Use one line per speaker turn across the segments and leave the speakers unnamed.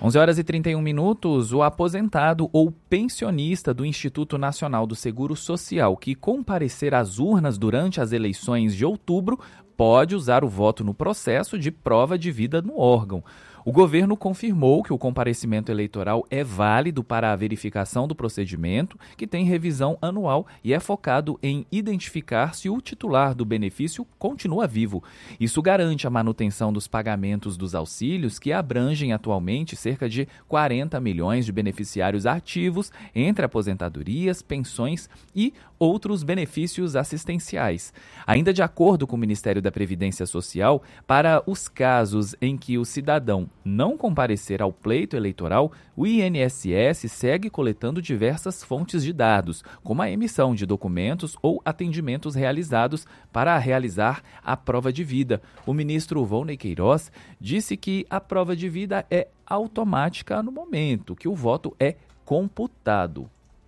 11h31, o aposentado ou pensionista do Instituto Nacional do Seguro Social que comparecer às urnas durante as eleições de outubro pode usar o voto no processo de prova de vida no órgão. O governo confirmou que o comparecimento eleitoral é válido para a verificação do procedimento, que tem revisão anual e é focado em identificar se o titular do benefício continua vivo. Isso garante a manutenção dos pagamentos dos auxílios, que abrangem atualmente cerca de 40 milhões de beneficiários ativos entre aposentadorias, pensões e outros benefícios assistenciais. Ainda de acordo com o Ministério da Previdência Social, para os casos em que o cidadão não comparecer ao pleito eleitoral, o INSS segue coletando diversas fontes de dados, como a emissão de documentos ou atendimentos realizados para realizar a prova de vida. O ministro Volney Queiroz disse que a prova de vida é automática no momento que o voto é computado.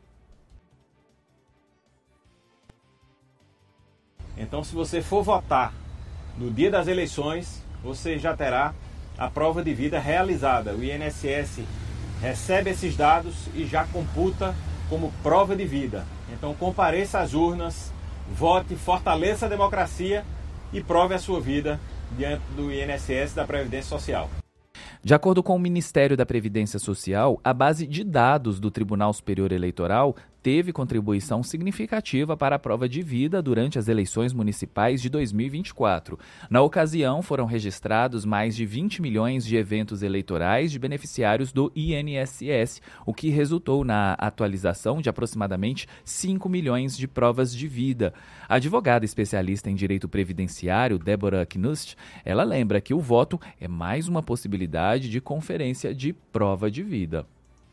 Então, se você for votar no dia das eleições, você já terá a prova de vida realizada. O INSS recebe esses dados e já computa como prova de vida. Então compareça às urnas, vote, fortaleça a democracia e prove a sua vida diante do INSS da Previdência Social.
De acordo com o Ministério da Previdência Social, a base de dados do Tribunal Superior Eleitoral teve contribuição significativa para a prova de vida durante as eleições municipais de 2024. Na ocasião, foram registrados mais de 20 milhões de eventos eleitorais de beneficiários do INSS, o que resultou na atualização de aproximadamente 5 milhões de provas de vida. A advogada especialista em direito previdenciário, Débora Knust, ela lembra que o voto é mais uma possibilidade de conferência de prova de vida.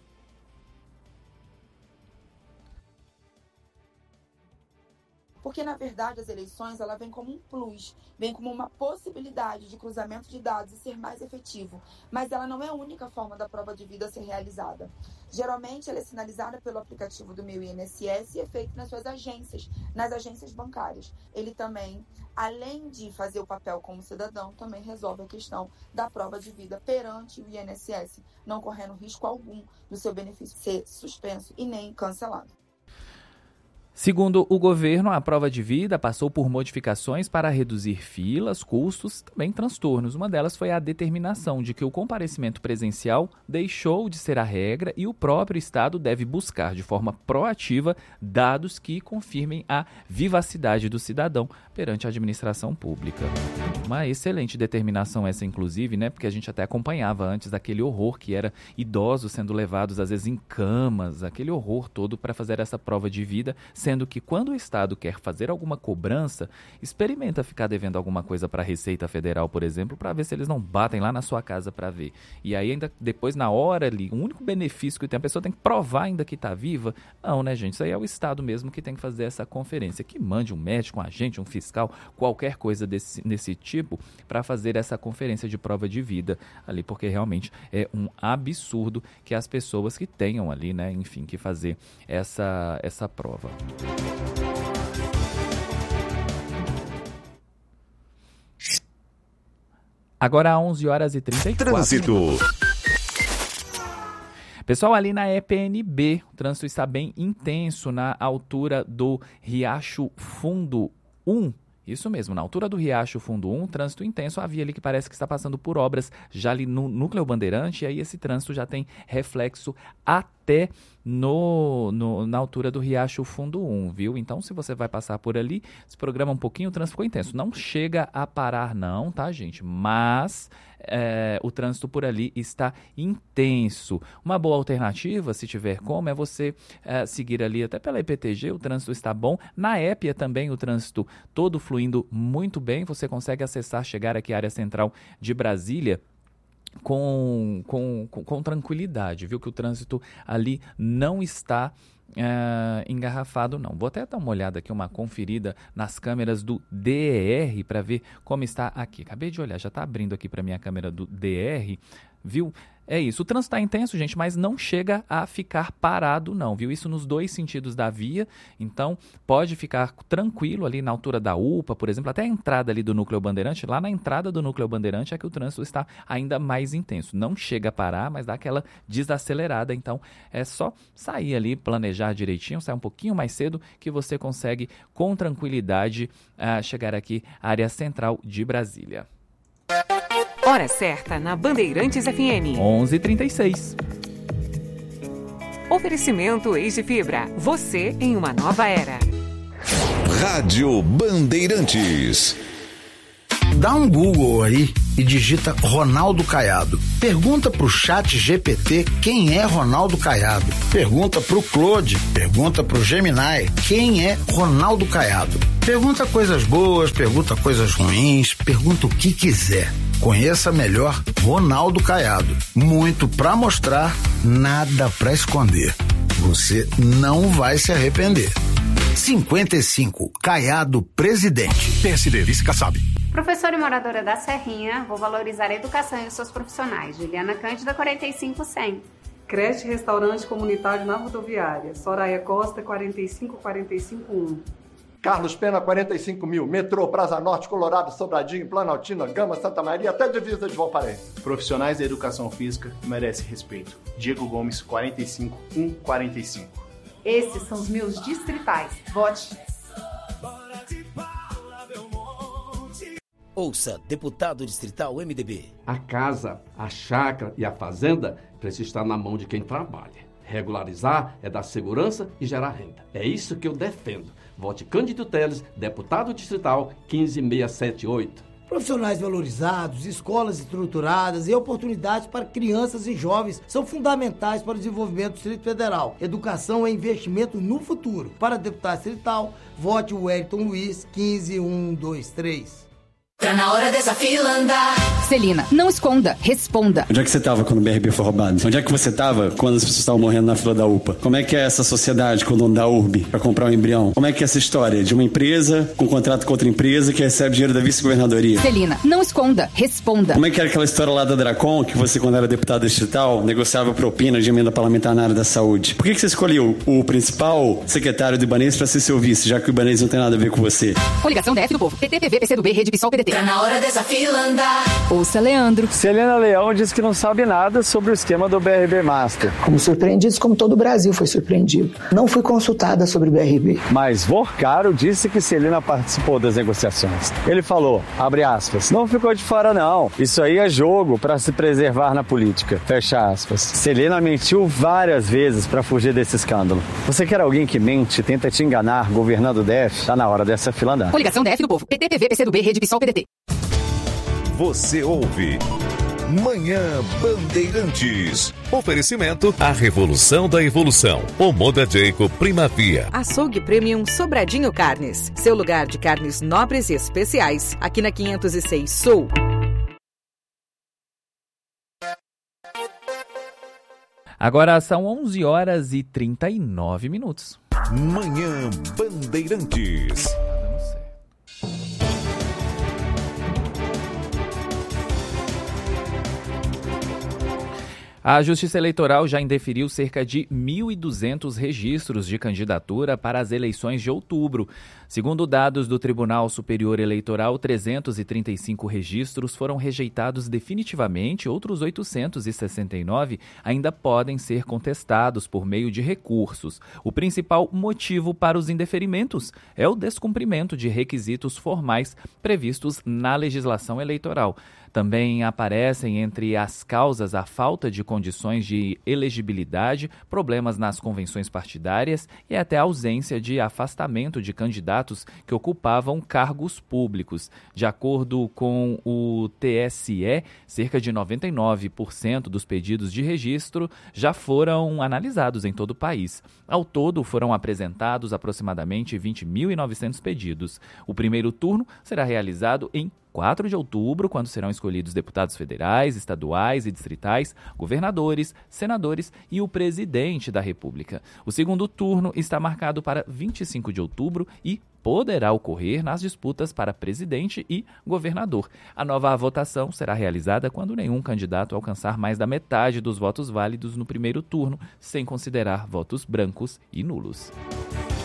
Porque, na verdade, as eleições ela vem como um plus, vem como uma possibilidade de cruzamento de dados e ser mais efetivo. Mas ela não é a única forma da prova de vida ser realizada. Geralmente, ela é sinalizada pelo aplicativo do Meu INSS e é feito nas suas agências, nas agências bancárias. Ele também, além de fazer o papel como cidadão, também resolve a questão da prova de vida perante o INSS, não correndo risco algum do seu benefício ser suspenso e nem cancelado.
Segundo o governo, a prova de vida passou por modificações para reduzir filas, custos, também transtornos. Uma delas foi a determinação de que o comparecimento presencial deixou de ser a regra e o próprio Estado deve buscar de forma proativa dados que confirmem a vivacidade do cidadão perante a administração pública. Uma excelente determinação essa, inclusive, né? Porque a gente até acompanhava antes aquele horror que era idosos sendo levados, às vezes, em camas, aquele horror todo para fazer essa prova de vida, sendo que quando o Estado quer fazer alguma cobrança, experimenta ficar devendo alguma coisa para a Receita Federal, por exemplo, para ver se eles não batem lá na sua casa para ver. E aí ainda depois, na hora ali, o único benefício que tem, a pessoa tem que provar ainda que está viva. Não, né, gente? Isso aí é o Estado mesmo que tem que fazer essa conferência. Que mande um médico, um agente, um fiscal, qualquer coisa desse tipo para fazer essa conferência de prova de vida ali, porque realmente é um absurdo que as pessoas que tenham ali, né, enfim, que fazer essa prova. Agora, 11h34.
Trânsito.
Pessoal, ali na EPNB, o trânsito está bem intenso na altura do Riacho Fundo 1. Isso mesmo, na altura do Riacho Fundo 1, trânsito intenso, a via ali que parece que está passando por obras já ali no Núcleo Bandeirante, e aí esse trânsito já tem reflexo até na altura do Riacho Fundo 1, viu? Então, se você vai passar por ali, se programa um pouquinho, o trânsito ficou intenso. Não chega a parar não, tá, gente? Mas o trânsito por ali está intenso. Uma boa alternativa, se tiver como, é você seguir ali até pela EPTG, o trânsito está bom. Na Épia também o trânsito todo fluindo muito bem, você consegue chegar aqui à área central de Brasília com tranquilidade, viu? Que o trânsito ali não está engarrafado não. Vou até dar uma olhada aqui, uma conferida nas câmeras do DER para ver como está aqui. Acabei de olhar, já está abrindo aqui para minha câmera do DER, viu? É isso. O trânsito está intenso, gente, mas não chega a ficar parado, não, viu? Isso nos dois sentidos da via. Então, pode ficar tranquilo ali na altura da UPA, por exemplo, até a entrada ali do Núcleo Bandeirante. Lá na entrada do Núcleo Bandeirante é que o trânsito está ainda mais intenso. Não chega a parar, mas dá aquela desacelerada. Então, é só sair ali, planejar direitinho, sair um pouquinho mais cedo, que você consegue, com tranquilidade, chegar aqui à área central de Brasília.
Hora certa na Bandeirantes FM.
11h36.
Oferecimento Age Fibra. Você em uma nova era.
Rádio Bandeirantes.
Dá um Google aí e digita Ronaldo Caiado. Pergunta pro Chat GPT quem é Ronaldo Caiado. Pergunta pro Claude, pergunta pro Gemini quem é Ronaldo Caiado. Pergunta coisas boas, pergunta coisas ruins, pergunta o que quiser. Conheça melhor Ronaldo Caiado. Muito pra mostrar, nada pra esconder. Você não vai se arrepender. 55, Caiado presidente.
PSD, vice Kassab.
Professora e moradora da Serrinha, vou valorizar a educação e os seus profissionais. Juliana Cândida, 45100.
Creche e restaurante comunitário na rodoviária. Soraya Costa, 45451.
Carlos Pena, 45.000. Metrô, Praça Norte, Colorado, Sobradinho, Planaltina, Gama, Santa Maria, até divisa de Valparaíso.
Profissionais da educação física merecem respeito. Diego Gomes, 45145.
Esses são os meus distritais. Vote.
Ouça, deputado distrital MDB.
A casa, a chácara e a fazenda precisam estar na mão de quem trabalha. Regularizar é dar segurança e gerar renda. É isso que eu defendo. Vote Cândido Teles, deputado distrital 15678.
Profissionais valorizados, escolas estruturadas e oportunidades para crianças e jovens são fundamentais para o desenvolvimento do Distrito Federal. Educação é investimento no futuro. Para deputado distrital, vote o Wellington Luiz 15123.
Tá na hora dessa fila andar.
Celina, não esconda, responda.
Onde é que você estava quando o BRB foi roubado? Onde é que você estava quando as pessoas estavam morrendo na fila da UPA? Como é que é essa sociedade com o dono da URB para comprar um embrião? Como é que é essa história de uma empresa com contrato com outra empresa que recebe dinheiro da vice-governadoria?
Celina, não esconda, responda.
Como é que era aquela história lá da Dracon, que você, quando era deputado distrital, negociava propina de emenda parlamentar na área da saúde? Por que você escolheu o principal secretário do Ibanez para ser seu vice, já que o Ibanez não tem nada a ver com você?
Coligação DF do Povo, PT, PV, PCdoB, Rede PSOL, PDT.
Tá na hora dessa fila andar.
Ouça Leandro.
Celina Leão diz que não sabe nada sobre o esquema do BRB Master.
Fomos surpreendidos como todo o Brasil foi surpreendido. Não fui consultada sobre o BRB.
Mas Vorcaro disse que Celina participou das negociações. Ele falou, abre aspas, não ficou de fora não. Isso aí é jogo para se preservar na política. Fecha aspas. Celina mentiu várias vezes para fugir desse escândalo. Você quer alguém que mente, tenta te enganar, governando o DF? Tá na hora dessa fila andar.
Coligação DF do Povo. PT, PV, PCdoB, Rede PSOL, PDT.
Você ouve Manhã Bandeirantes. Oferecimento A Revolução da Evolução. O Moda Jacob Primavia.
Açougue Premium Sobradinho Carnes. Seu lugar de carnes nobres e especiais. Aqui na 506 Sul.
Agora são 11h39.
Manhã Bandeirantes.
A Justiça Eleitoral já indeferiu cerca de 1.200 registros de candidatura para as eleições de outubro. Segundo dados do Tribunal Superior Eleitoral, 335 registros foram rejeitados definitivamente, outros 869 ainda podem ser contestados por meio de recursos. O principal motivo para os indeferimentos é o descumprimento de requisitos formais previstos na legislação eleitoral. Também aparecem entre as causas a falta de condições de elegibilidade, problemas nas convenções partidárias e até a ausência de afastamento de candidatos que ocupavam cargos públicos. De acordo com o TSE, cerca de 99% dos pedidos de registro já foram analisados em todo o país. Ao todo, foram apresentados aproximadamente 20.900 pedidos. O primeiro turno será realizado em 4 de outubro, quando serão escolhidos deputados federais, estaduais e distritais, governadores, senadores e o presidente da República. O segundo turno está marcado para 25 de outubro e poderá ocorrer nas disputas para presidente e governador. A nova votação será realizada quando nenhum candidato alcançar mais da metade dos votos válidos no primeiro turno, sem considerar votos brancos e nulos.